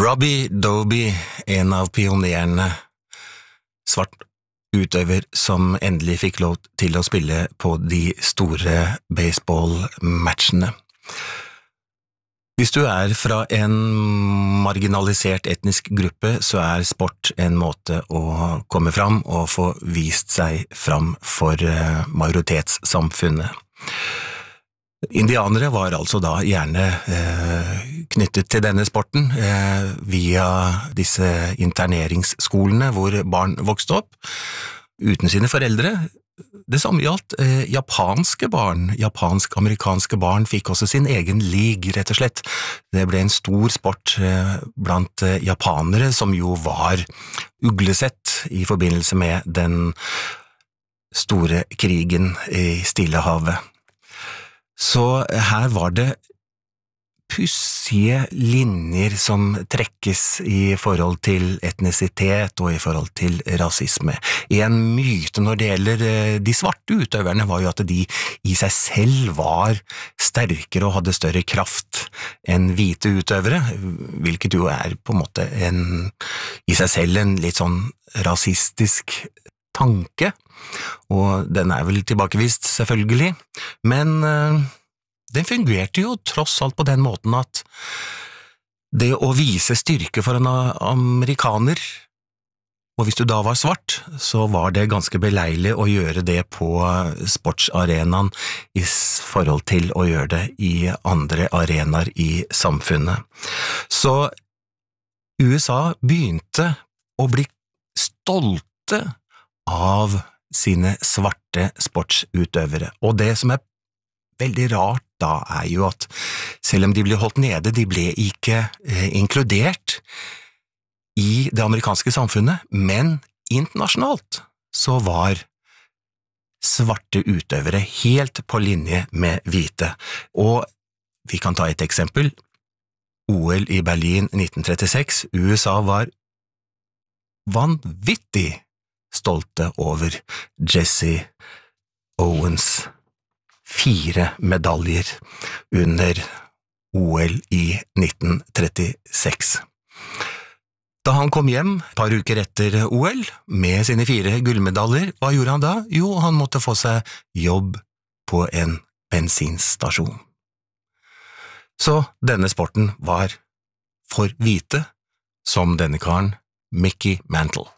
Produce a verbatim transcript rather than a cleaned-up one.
Robbie Doby, en av pionerene, svart utøver som endelig fikk lov til å spille på de store baseballmatchene. Hvis du er fra en marginalisert etnisk gruppe, så er sport en måte å komme fram og få vist seg fram for majoritetssamfunnet. Indianere var altså da gjerne eh, knyttet til denne sporten eh, via disse interneringsskolene hvor barn vokste opp uten sine foreldre. Det samme gjaldt eh, japanske barn. Japansk-amerikanske barn fikk også sin egen league, rett og slett. Det ble en stor sport eh, blant eh, japanere, som jo var uglesett i forbindelse med den store krigen i Stillehavet. Så her var det pussige linjer som trekkes i forhold til etnisitet og i forhold til rasisme. En myte når det gjelder de svarte utøverne var jo at de i seg selv var sterkere og hadde større kraft enn hvite utøvere, hvilket jo er på en måte en, i seg selv en litt sånn rasistisk tanke, og den er vel tilbakevist selvfølgelig, men uh, den fungerte jo tross alt på den måten at det å vise styrke for en amerikaner, og hvis du da var svart, så var det ganske beleilig å gjøre det på sportsarenaen i forhold til å gjøre det i andre arenaer i samfunnet. Så U S A begynte å bli stolte av sine svarte sportsutøvere. Og det som er veldig rart da er jo at selv om de ble holdt nede, de ble ikke eh, inkludert i det amerikanske samfunnet, men internasjonalt så var svarte utøvere helt på linje med hvite. Og vi kan ta et eksempel. O L i Berlin nitten trettiseks. U S A var vanvittig stolte over Jesse Owens fire medaljer under O L i nitten trettiseks. Da han kom hjem et par uker etter O L med sine fire gullmedaljer, hva gjorde han da? Jo, han måtte få seg jobb på en bensinstasjon. Så denne sporten var for hvite, som denne karen Mickey Mantle.